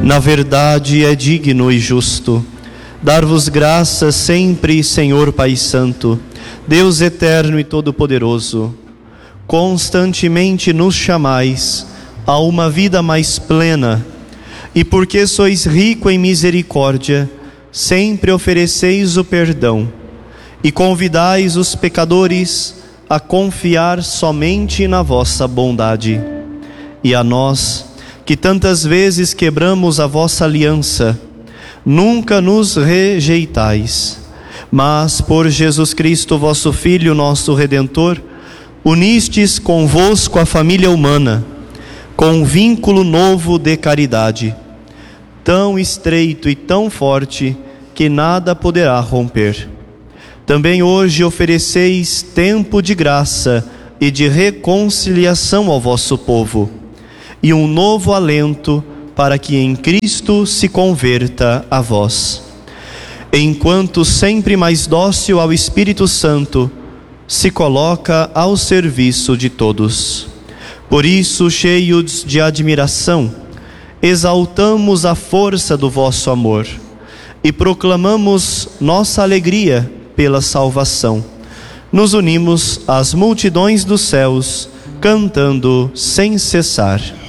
Na verdade é digno e justo dar-vos graças sempre, Senhor Pai Santo, Deus eterno e todo-poderoso. Constantemente nos chamais a uma vida mais plena, e porque sois rico em misericórdia, sempre ofereceis o perdão e convidais os pecadores a confiar somente na vossa bondade. E a nós, que tantas vezes quebramos a vossa aliança, nunca nos rejeitais, mas por Jesus Cristo, vosso Filho, nosso Redentor, unistes convosco a família humana, com um vínculo novo de caridade, tão estreito e tão forte que nada poderá romper. Também hoje ofereceis tempo de graça e de reconciliação ao vosso povo, e um novo alento para que em Cristo se converta a vós. Enquanto sempre mais dócil ao Espírito Santo, se coloca ao serviço de todos. Por isso, cheios de admiração, exaltamos a força do vosso amor e proclamamos nossa alegria pela salvação. Nos unimos às multidões dos céus, cantando sem cessar.